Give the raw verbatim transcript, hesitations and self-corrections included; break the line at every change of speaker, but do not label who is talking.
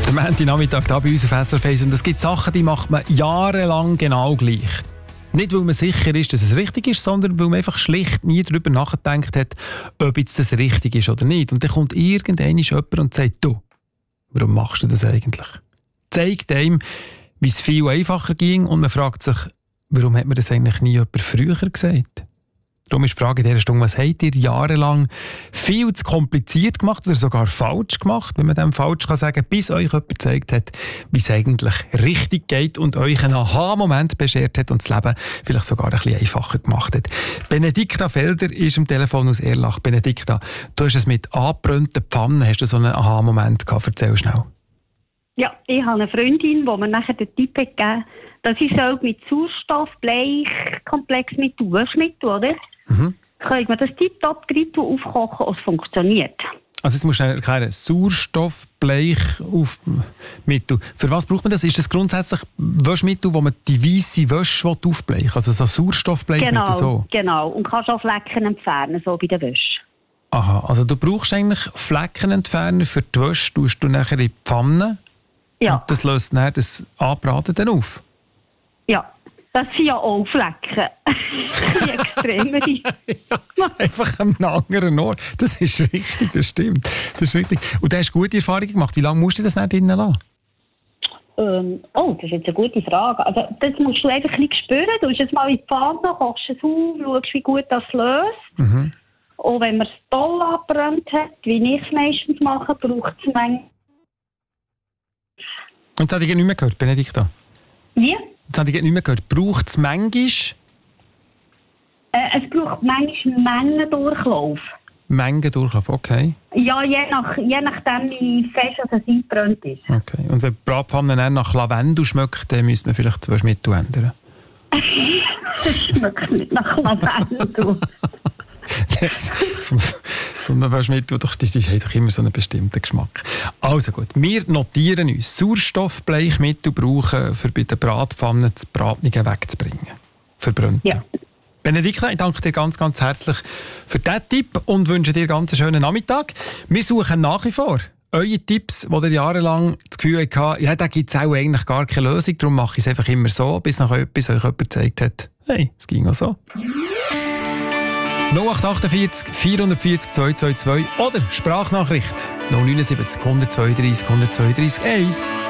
Der Montagnachmittag hier bei uns auf S R F eins. Und es gibt Sachen, die macht man jahrelang genau gleich. Nicht, weil man sicher ist, dass es richtig ist, sondern weil man einfach schlicht nie darüber nachgedacht hat, ob jetzt das richtig ist oder nicht. Und dann kommt irgendwann jemand und sagt, du, warum machst du das eigentlich? Zeigt einem, wie es viel einfacher ging und man fragt sich, warum hat mir das eigentlich nie jemand früher gesagt? Darum ist die Frage in dieser Stunde, was habt ihr jahrelang viel zu kompliziert gemacht oder sogar falsch gemacht, wenn man dem falsch kann sagen, bis euch jemand gezeigt hat, wie es eigentlich richtig geht und euch einen Aha-Moment beschert hat und das Leben vielleicht sogar ein bisschen einfacher gemacht hat. Benedikta Felder ist am Telefon aus Erlach. Benedikta, du hast es mit angebrannten Pfannen, hast du so einen Aha-Moment gehabt? Erzähl schnell.
Ja, ich habe eine Freundin, die mir nachher den Tipp hat gegeben, dass ich mit Sauerstoff-Bleich-Komplex mit Waschmittel, oder? Mhm. Können wir das Tip-Top-Gritto aufkochen und es funktioniert.
Also jetzt musst du erklären, Sauerstoff-Bleichmittel. Für was braucht man das? Ist das grundsätzlich Waschmittel, wo man die weisse Wäsche aufbleichen will? Also so Sauerstoff-Bleichmittel?
Genau,
so?
Genau. Und kannst auch Flecken entfernen, so bei der Wäsche.
Aha, also du brauchst eigentlich Fleckenentferner für die Wäsche, tust du nachher in die Pfanne.
Ja.
Und das löst dann das Anbraten dann auf?
Ja. Das sind ja auch Flecken. Die extreme.
Ja, einfach an einem anderen Ort. Das ist richtig, das stimmt. Das ist richtig. Und du hast gute Erfahrungen gemacht. Wie lange musst du das nicht drinnen lassen?
Ähm, oh, das ist jetzt eine gute Frage. Also, das musst du einfach ein bisschen spüren. Du musst es mal in die Pfanne, kochst es auf, schaust, wie gut das löst. Mhm. Und wenn man es toll abbrennt hat, wie ich es meistens mache, braucht es manchmal.
Und das habe ich nicht mehr gehört, Benedikta.
Wie?
Das habe ich nicht mehr gehört. Braucht es manchmal?
Äh, es braucht manchmal Mengendurchlauf.
Mengendurchlauf, okay.
Ja, je, nach, je nachdem, wie fest es eingebrannt ist.
Okay. Und wenn die Bratpfanne dann nach Lavendel schmeckt, dann müsste man vielleicht das Waschmittel ändern.
Das schmeckt nicht nach Lavendel.
so, so ein Waschmittel, das hat doch immer so einen bestimmten Geschmack. Also gut, wir notieren uns, Sauerstoffbleichmittel brauchen, um bei den Bratpfannen das Bratlige wegzubringen. Verbrannt. Ja. Benedikta, ich danke dir ganz, ganz herzlich für diesen Tipp und wünsche dir ganz einen schönen Nachmittag. Wir suchen nach wie vor eure Tipps, die ihr jahrelang das Gefühl hattet, ja, da gibt es auch eigentlich gar keine Lösung, darum mache ich es einfach immer so, bis, nach, bis euch jemand gezeigt hat, hey, es ging auch so. null acht achtundvierzig, vierhundertvierzig, zweihundertzweiundzwanzig oder Sprachnachricht null neun sieben null eins zwei drei eins eins.